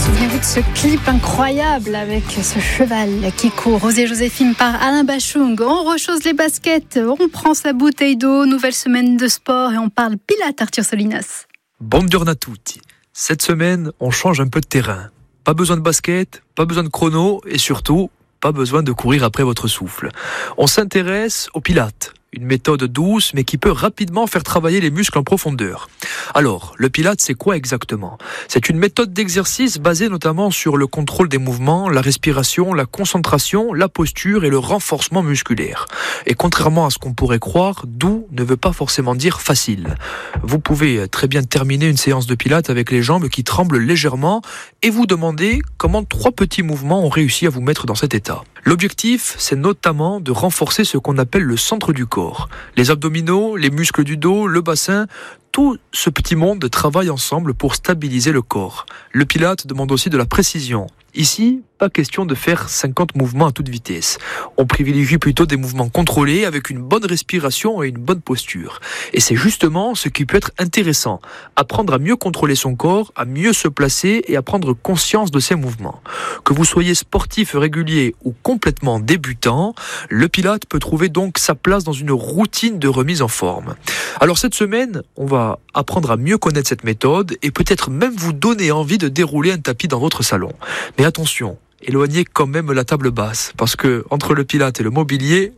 Souvenez-vous de ce clip incroyable avec ce cheval qui court. Rosé Joséphine par Alain Bachung. On rechausse les baskets, on prend sa bouteille d'eau, nouvelle semaine de sport et on parle pilates, Arthur Solinas. Buongiorno a tutti. Cette semaine, on change un peu de terrain. Pas besoin de basket, pas besoin de chrono et surtout, pas besoin de courir après votre souffle. On s'intéresse au pilates. Une méthode douce, mais qui peut rapidement faire travailler les muscles en profondeur. Alors, le Pilates, c'est quoi exactement ? C'est une méthode d'exercice basée notamment sur le contrôle des mouvements, la respiration, la concentration, la posture et le renforcement musculaire. Et contrairement à ce qu'on pourrait croire, doux ne veut pas forcément dire facile. Vous pouvez très bien terminer une séance de Pilates avec les jambes qui tremblent légèrement et vous demander comment 3 petits mouvements ont réussi à vous mettre dans cet état. L'objectif, c'est notamment de renforcer ce qu'on appelle le centre du corps. Les abdominaux, les muscles du dos, le bassin, tout ce petit monde travaille ensemble pour stabiliser le corps. Le Pilates demande aussi de la précision. Ici, pas question de faire 50 mouvements à toute vitesse. On privilégie plutôt des mouvements contrôlés avec une bonne respiration et une bonne posture. Et c'est justement ce qui peut être intéressant. Apprendre à mieux contrôler son corps, à mieux se placer et à prendre conscience de ses mouvements. Que vous soyez sportif régulier ou complètement débutant, le Pilates peut trouver donc sa place dans une routine de remise en forme. Alors cette semaine, on va apprendre à mieux connaître cette méthode et peut-être même vous donner envie de dérouler un tapis dans votre salon. Mais attention, éloignez quand même la table basse, parce que entre le Pilates et le mobilier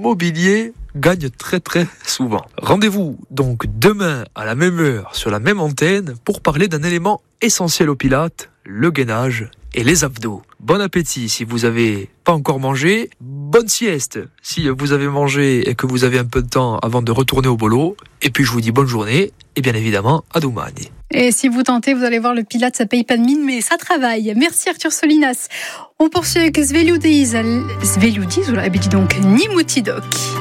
gagne très souvent. Rendez-vous donc demain à la même heure sur la même antenne pour parler d'un élément essentiel au Pilates, le gainage et les abdos. Bon appétit si vous n'avez pas encore mangé, bonne sieste si vous avez mangé et que vous avez un peu de temps avant de retourner au boulot, et puis je vous dis bonne journée et bien évidemment à domani. Et si vous tentez, vous allez voir, le Pilates, ça paye pas de mine, mais ça travaille. Merci Arthur Solinas. On poursuit avec Zveludiz, ou là, dis donc, Nimutidok.